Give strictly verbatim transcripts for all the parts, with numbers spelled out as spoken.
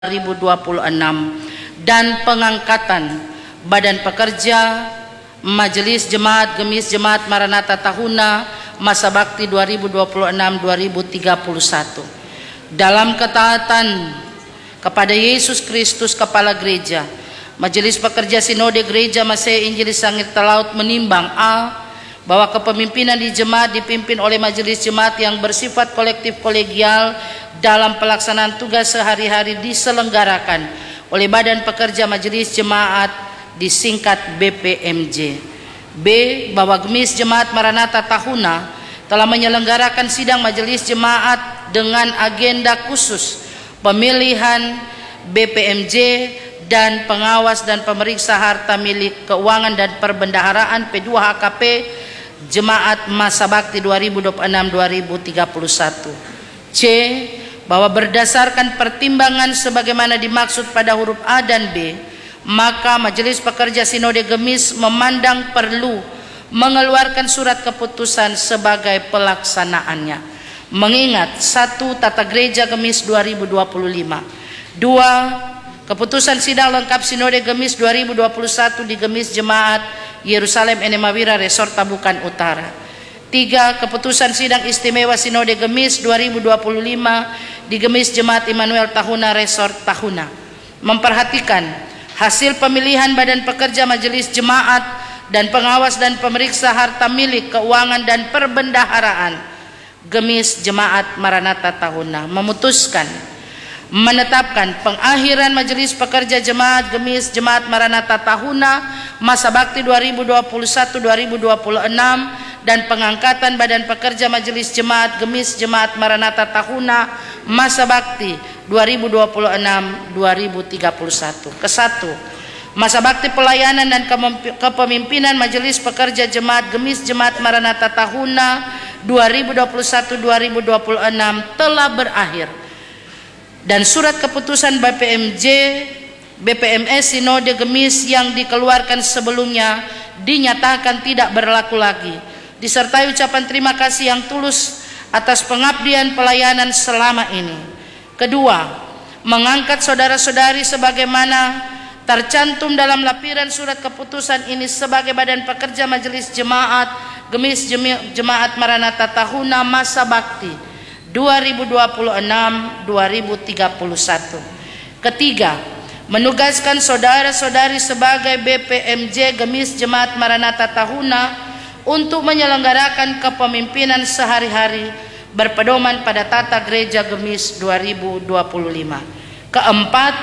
dua ribu dua puluh enam dan pengangkatan Badan Pekerja Majelis Jemaat Gemis Jemaat Maranatha Tahuna masa bakti dua ribu dua puluh enam sampai dua ribu tiga puluh satu dalam ketaatan kepada Yesus Kristus Kepala Gereja. Majelis Pekerja Sinode Gereja Masehi Injili Sangir Talaut menimbang a. bahwa kepemimpinan di jemaat dipimpin oleh majelis jemaat yang bersifat kolektif kolegial dalam pelaksanaan tugas sehari-hari diselenggarakan oleh Badan Pekerja Majelis Jemaat disingkat B P M J. B. Bahwa Gemis Jemaat Maranatha Tahuna telah menyelenggarakan sidang majelis jemaat dengan agenda khusus pemilihan B P M J dan pengawas dan pemeriksa harta milik keuangan dan perbendaharaan P dua H K P Jemaat Masa Bakti dua ribu dua puluh enam sampai dua ribu tiga puluh satu. C. Bahwa berdasarkan pertimbangan sebagaimana dimaksud pada huruf A dan B, maka Majelis Pekerja Sinode Gemis memandang perlu mengeluarkan surat keputusan sebagai pelaksanaannya. Mengingat satu Tata Gereja Gemis dua ribu dua puluh lima. Dua. Keputusan sidang lengkap Sinode Gemis dua ribu dua puluh satu di Gemis Jemaat Yerusalem Enemawira Resort Tabukan Utara. Tiga. Keputusan sidang istimewa Sinode Gemis dua ribu dua puluh lima di Gemis Jemaat Immanuel Tahuna Resort Tahuna. Memperhatikan hasil pemilihan Badan Pekerja Majelis Jemaat dan pengawas dan pemeriksa harta milik keuangan dan perbendaharaan Gemis Jemaat Maranatha Tahuna. Memutuskan menetapkan pengakhiran Majelis Pekerja Jemaat Gemis Jemaat Maranatha Tahuna masa bakti dua ribu dua puluh satu sampai dua ribu dua puluh enam dan pengangkatan Badan Pekerja Majelis Jemaat Gemis Jemaat Maranatha Tahuna masa bakti dua ribu dua puluh enam sampai dua ribu tiga puluh satu. Kesatu, masa bakti pelayanan dan kepemimpinan Majelis Pekerja Jemaat Gemis Jemaat Maranatha Tahuna dua ribu dua puluh satu sampai dua ribu dua puluh enam telah berakhir. Dan surat keputusan B P M J B P M S Sinode Gemis yang dikeluarkan sebelumnya dinyatakan tidak berlaku lagi, disertai ucapan terima kasih yang tulus atas pengabdian pelayanan selama ini. Kedua, mengangkat saudara-saudari sebagaimana tercantum dalam lampiran surat keputusan ini sebagai Badan Pekerja Majelis Jemaat Gemis Jemaat Maranatha Tahuna masa bakti dua ribu dua puluh enam sampai dua ribu tiga puluh satu. Ketiga, menugaskan saudara-saudari sebagai B P M J Gemis Jemaat Maranatha Tahuna untuk menyelenggarakan kepemimpinan sehari-hari berpedoman pada Tata Gereja Gemis dua ribu dua puluh lima. Keempat,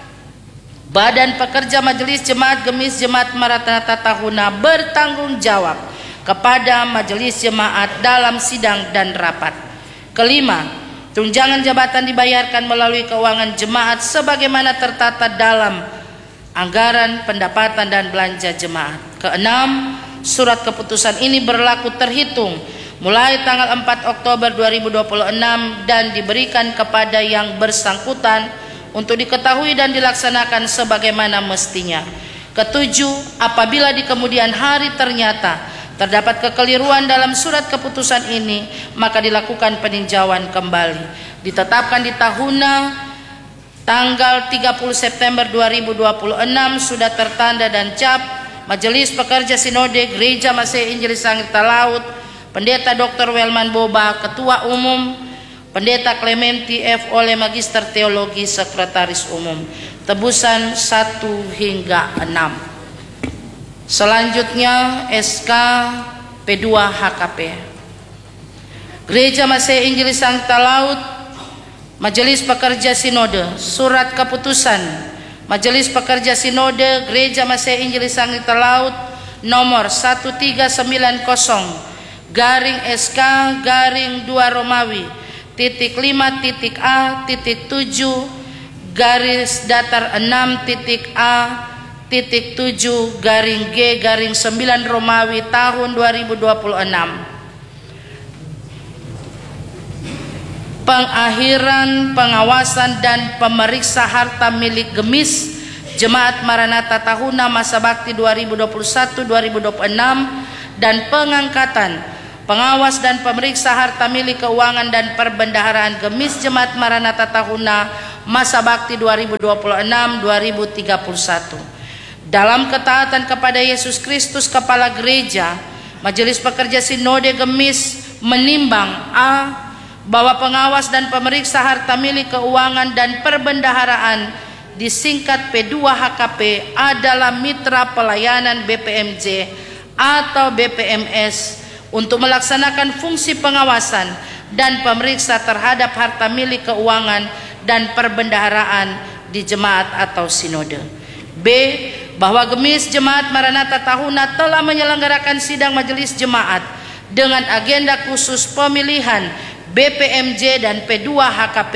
Badan Pekerja Majelis Jemaat Gemis Jemaat Maranatha Tahuna bertanggung jawab kepada majelis jemaat dalam sidang dan rapat. Kelima, tunjangan jabatan dibayarkan melalui keuangan jemaat sebagaimana tertata dalam anggaran pendapatan dan belanja jemaat. Keenam, surat keputusan ini berlaku terhitung mulai tanggal empat Oktober dua ribu dua puluh enam dan diberikan kepada yang bersangkutan untuk diketahui dan dilaksanakan sebagaimana mestinya. Ketujuh, apabila di kemudian hari ternyata terdapat kekeliruan dalam surat keputusan ini, maka dilakukan peninjauan kembali. Ditetapkan di Tahuna tanggal tiga puluh September dua ribu dua puluh enam, sudah tertanda dan cap Majelis Pekerja Sinode Gereja Masehi Injili Sangir Talaut, Pendeta Doktor Welman Boba, Ketua Umum, Pendeta Clementi F. Oleh Magister Teologi, Sekretaris Umum. Tebusan satu hingga enam. Selanjutnya S K P dua H K P Gereja Masehi Injili Sangir Talaut, Majelis Pekerja Sinode. Surat keputusan Majelis Pekerja Sinode Gereja Masehi Injili Sangir Talaut nomor seribu tiga ratus sembilan puluh garing S K garing dua Romawi titik lima titik A titik tujuh garis datar enam titik A titik tujuh garing G garing sembilan Romawi tahun dua ribu dua puluh enam. Pengakhiran pengawasan dan pemeriksa harta milik Gemis Jemaat Maranatha Tahuna masa bakti dua ribu dua puluh satu sampai dua ribu dua puluh enam dan pengangkatan pengawas dan pemeriksa harta milik keuangan dan perbendaharaan Gemis Jemaat Maranatha Tahuna masa bakti dua ribu dua puluh enam sampai dua ribu tiga puluh satu. Dalam ketaatan kepada Yesus Kristus Kepala Gereja, Majelis Pekerja Sinode Gemis menimbang A. bahwa pengawas dan pemeriksa harta milik keuangan dan perbendaharaan disingkat P dua H K P adalah mitra pelayanan B P M J atau B P M S untuk melaksanakan fungsi pengawasan dan pemeriksa terhadap harta milik keuangan dan perbendaharaan di jemaat atau sinode. B. bahwa Gemis Jemaat Maranatha Tahuna telah menyelenggarakan sidang majelis jemaat dengan agenda khusus pemilihan B P M J dan P dua H K P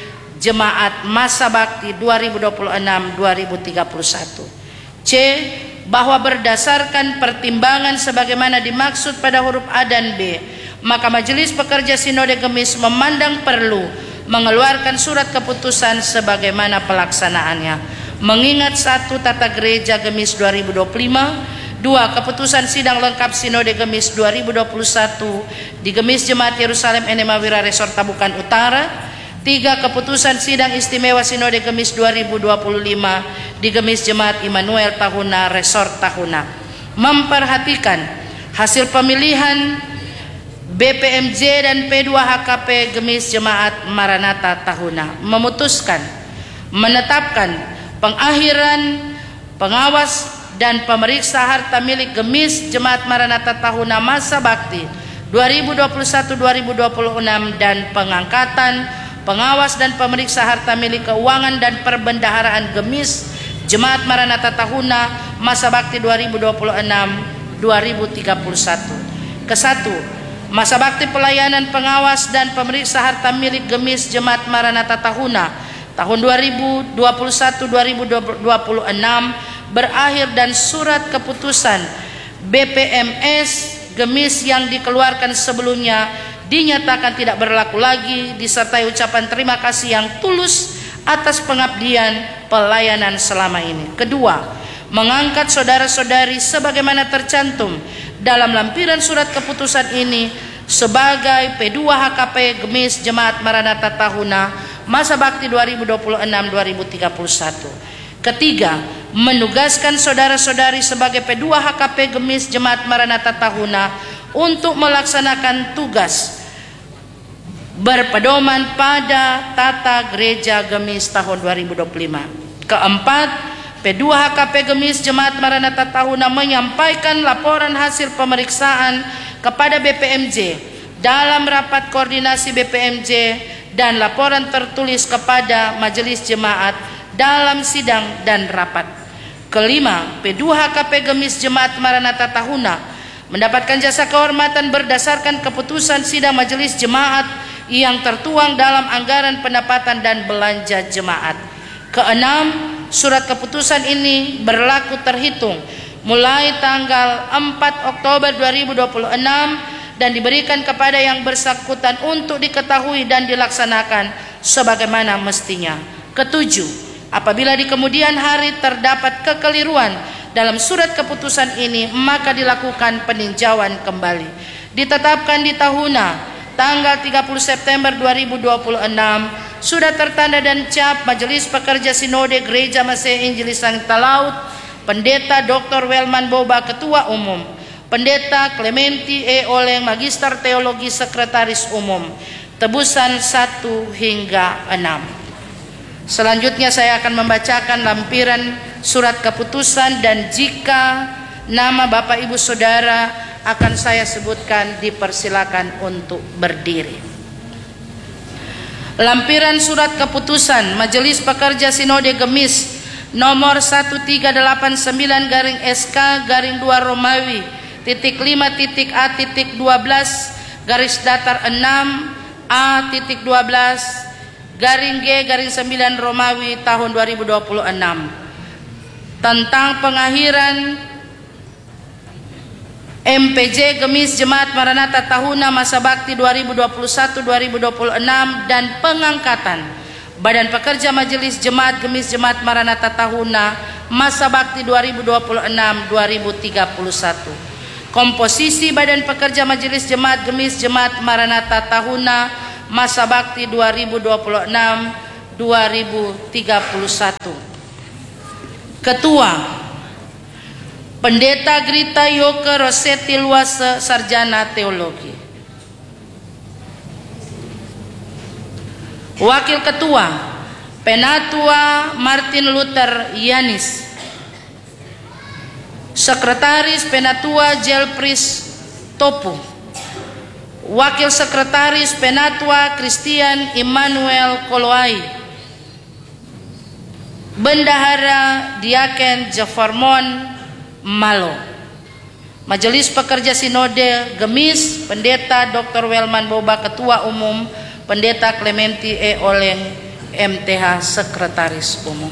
Jemaat Masa Bakti dua ribu dua puluh enam sampai dua ribu tiga puluh satu. C. bahwa berdasarkan pertimbangan sebagaimana dimaksud pada huruf A dan B, maka Majelis Pekerja Sinode Gemis memandang perlu mengeluarkan surat keputusan sebagaimana pelaksanaannya. Mengingat satu Tata Gereja Gemis dua ribu dua puluh lima, dua Keputusan Sidang Lengkap Sinode Gemis dua ribu dua puluh satu di Gemis Jemaat Yerusalem Enema Wira Resor Tabukan Utara, tiga Keputusan Sidang Istimewa Sinode Gemis dua ribu dua puluh lima di Gemis Jemaat Immanuel Tahuna Resor Tahuna. Memperhatikan hasil pemilihan B P M J dan P dua H K P Gemis Jemaat Maranatha Tahuna, memutuskan menetapkan pengakhiran pengawas dan pemeriksa harta milik Gemis Jemaat Maranatha Tahuna Masa Bakti dua ribu dua puluh satu sampai dua ribu dua puluh enam dan pengangkatan pengawas dan pemeriksa harta milik keuangan dan perbendaharaan Gemis Jemaat Maranatha Tahuna Masa Bakti dua ribu dua puluh enam sampai dua ribu tiga puluh satu. Kesatu, masa bakti pelayanan pengawas dan pemeriksa harta milik Gemis Jemaat Maranatha Tahuna tahun dua ribu dua puluh satu sampai dua ribu dua puluh enam berakhir dan surat keputusan B P M S Gemis yang dikeluarkan sebelumnya dinyatakan tidak berlaku lagi, disertai ucapan terima kasih yang tulus atas pengabdian pelayanan selama ini. Kedua, mengangkat saudara-saudari sebagaimana tercantum dalam lampiran surat keputusan ini sebagai P dua H K P Gemis Jemaat Maranatha Tahuna Masa Bakti dua ribu dua puluh enam sampai dua ribu tiga puluh satu. Ketiga, menugaskan saudara-saudari sebagai P dua H K P Gemis Jemaat Maranatha Tahuna untuk melaksanakan tugas berpedoman pada Tata Gereja Gemis tahun dua ribu dua puluh lima. Keempat, P dua H K P Gemis Jemaat Maranatha Tahuna menyampaikan laporan hasil pemeriksaan kepada B P M J dalam rapat koordinasi B P M J dan laporan tertulis kepada majelis jemaat dalam sidang dan rapat. Kelima, P dua H K P Gemis Jemaat Maranatha Tahuna mendapatkan jasa kehormatan berdasarkan keputusan sidang majelis jemaat yang tertuang dalam anggaran pendapatan dan belanja jemaat. Keenam, surat keputusan ini berlaku terhitung mulai tanggal empat Oktober dua ribu dua puluh enam dan diberikan kepada yang bersangkutan untuk diketahui dan dilaksanakan sebagaimana mestinya. Ketujuh, apabila di kemudian hari terdapat kekeliruan dalam surat keputusan ini, maka dilakukan peninjauan kembali. Ditetapkan di Tahuna tanggal tiga puluh September dua ribu dua puluh enam, sudah tertanda dan cap Majelis Pekerja Sinode Gereja Masih Injilis Sangta Laut, Pendeta Doktor Welman Boba Ketua Umum, Pendeta Clementi E. Oleng Magister Teologi Sekretaris Umum, tebusan satu hingga enam. Selanjutnya saya akan membacakan lampiran surat keputusan dan jika nama Bapak Ibu Saudara akan saya sebutkan, dipersilakan untuk berdiri. Lampiran surat keputusan Majelis Pekerja Sinode Gemis nomor seribu tiga ratus delapan puluh sembilan garing S K garing dua Romawi titik lima titik A titik dua belas garis datar enam A titik dua belas garing G garing sembilan Romawi tahun dua ribu dua puluh enam tentang pengakhiran M P J Gemis Jemaat Maranatha Tahuna Masa Bakti dua ribu dua puluh satu sampai dua ribu dua puluh enam dan pengangkatan Badan Pekerja Majelis Jemaat Gemis Jemaat Maranatha Tahuna Masa Bakti dua ribu dua puluh enam sampai dua ribu tiga puluh satu. Komposisi Badan Pekerja Majelis Jemaat Gemis Jemaat Maranatha Tahuna Masa Bakti dua ribu dua puluh enam dua ribu tiga puluh satu. Ketua Pendeta Grita Yoke Rosetti Luase, Sarjana Teologi. Wakil Ketua Penatua Martin Luther Yanis. Sekretaris Penatua Jelpris Topu. Wakil Sekretaris Penatua Christian Immanuel Koloai. Bendahara Diaken Jefarmon Malo. Majelis Pekerja Sinode Gemis, Pendeta Doktor Welman Boba Ketua Umum, Pendeta Clementi E. Oleng M T H Sekretaris Umum.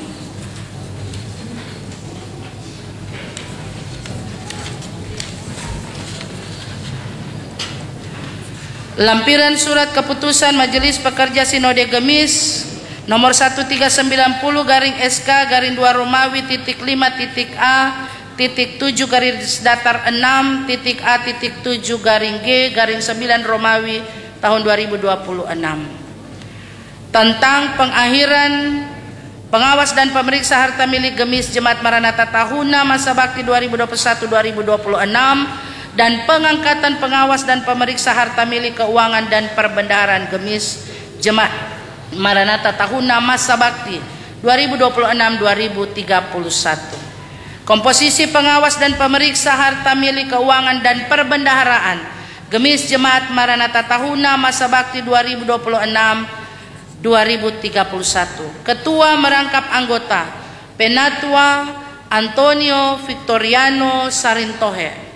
Lampiran Surat Keputusan Majelis Pekerja Sinode Gemis nomor seribu tiga ratus sembilan puluh garing S K garing dua Romawi titik lima titik A titik tujuh garis datar enam titik A titik tujuh garing G garing sembilan Romawi tahun dua ribu dua puluh enam tentang pengakhiran pengawas dan pemeriksa harta milik Gemis Jemaat Maranatha Tahuna masa bakti dua ribu dua puluh satu sampai dua ribu dua puluh enam dan pengangkatan pengawas dan pemeriksa harta milik keuangan dan perbendaharaan Gemis Jemaat Maranatha Tahuna masa bakti dua ribu dua puluh enam sampai dua ribu tiga puluh satu. Komposisi pengawas dan pemeriksa harta milik keuangan dan perbendaharaan Gemis Jemaat Maranatha Tahuna masa bakti dua ribu dua puluh enam sampai dua ribu tiga puluh satu. Ketua merangkap anggota Penatua Antonio Victoriano Sarintohe.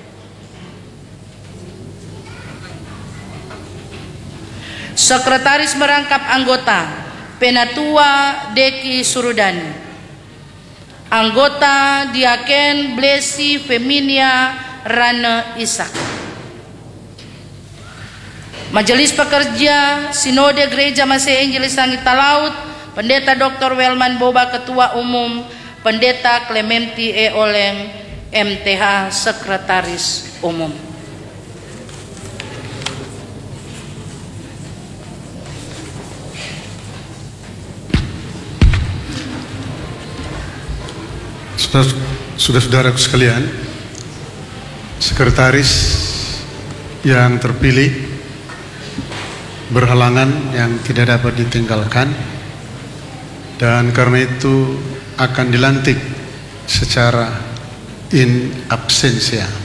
Sekretaris merangkap anggota Penatua Deki Surudani. Anggota Diaken Blesi Feminia Rane Isak. Majelis Pekerja Sinode Gereja Masih Injilis Langit Talaut, Pendeta Doktor Welman Boba Ketua Umum, Pendeta Clementi E. Oleng M T H Sekretaris Umum. Saudara-saudaraku sekalian, sekretaris yang terpilih berhalangan yang tidak dapat ditinggalkan, dan karena itu akan dilantik secara in absentia.